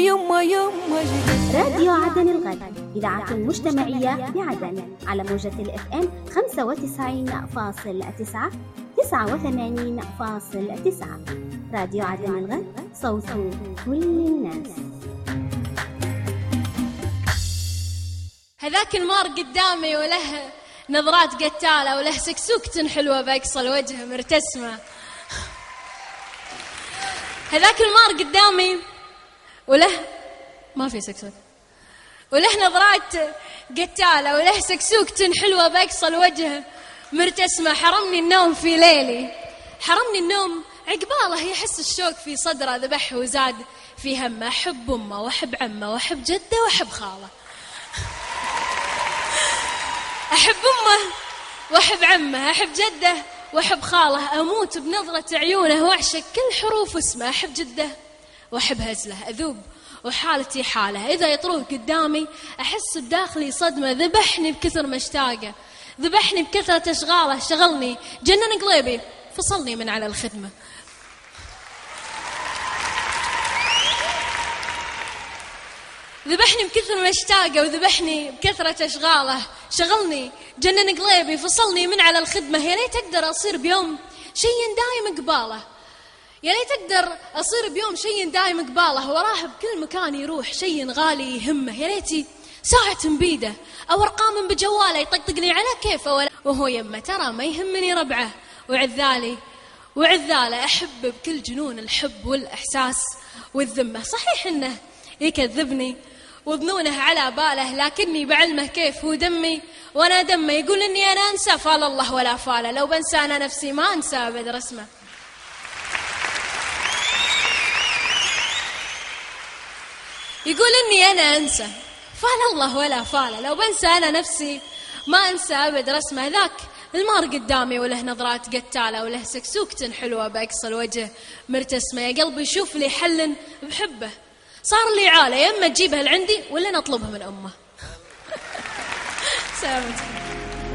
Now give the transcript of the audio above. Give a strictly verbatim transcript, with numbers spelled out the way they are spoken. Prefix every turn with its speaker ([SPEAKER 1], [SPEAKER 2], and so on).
[SPEAKER 1] يما يما
[SPEAKER 2] راديو عدن الغد، إذاعة مجتمعية بعدن على موجة الإف إم خمسة وتسعين فاصل تسعة تسعة وثمانين فاصل تسعة. راديو عدن الغد، صوت كل الناس.
[SPEAKER 3] هذاك المار قدامي وله نظرات قتالة وله سكسوكة حلوة بأقصى الوجه مرتسمة. هذاك المار قدامي وله ما في سكسوك وله نظرات قتالة وله سكسوكة حلوة بأقصى الوجه مرتسمة. حرمني النوم في ليلي، حرمني النوم عقباله يحس الشوق في صدره ذبح وزاد في همه. أحب أمه وأحب عمه وأحب جده وأحب خاله. أحب أمه وأحب عمه، أحب جده وأحب خاله. أموت بنظرة عيونه وأعشق كل حروف اسمه. أحب جده وأحب هزله، أذوب وحالتي حاله. إذا يطروه قدامي أحس بداخلي صدمة. ذبحني بكثر مشتاقه، ذبحني بكثرة أشغاله. شغلني جنن قلبي، فصلني من على الخدمة. ذبحني بكثر مشتاقه وذبحني بكثرة أشغاله. شغلني جنن قلبي، فصلني من على الخدمة. يا ليت أقدر أصير بيوم شيء دايم قباله، يا ليت أقدر أصير بيوم شيء دايم قباله. وراه بكل مكان يروح شيء غالي يهمه. يا ليتي ساعة بيده أو أرقام بجواله يطقطقني على كيفه وهو يمه. ترى ما يهمني ربعه وعذالي وعذاله. أحب بكل جنون الحب والإحساس والذمة. صحيح إنه يكذبني وظنونه على باله، لكني بعلمه كيف هو دمي وانا دمه. يقول اني انا انسى، فال الله ولا فاله. لو بنسى انا نفسي ما انسى ابد رسمه. يقول اني انا انسى، فال الله ولا فاله. لو بنسى انا نفسي ما انسى ابد رسمه. ذاك المار قدامي وله نظرات قتاله وله سكسوكة حلوه باقصى الوجه مرتسمه. يا قلبي شوف لي حل بحبه، صار لي عاله. يا اما تجيبها لعندي ولا نطلبها من امه. سلامتك.